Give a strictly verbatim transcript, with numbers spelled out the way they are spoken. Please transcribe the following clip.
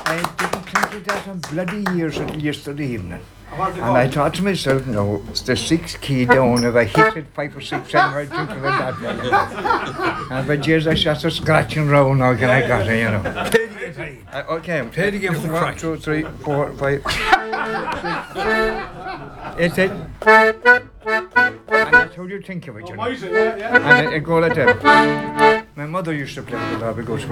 I didn't think of that in bloody years until yesterday evening. And I thought to myself, no, it's the sixth key down. If I hit it five or six times, I'd think of it that way. You know. And by years, I started scratching round now, and I got it, you know. Uh, okay, Play it again for the one, crack. two, three, four, five. It's it. And that's how you think of it, you know. And it, it go like that. My mother used to play with the Derby Goats.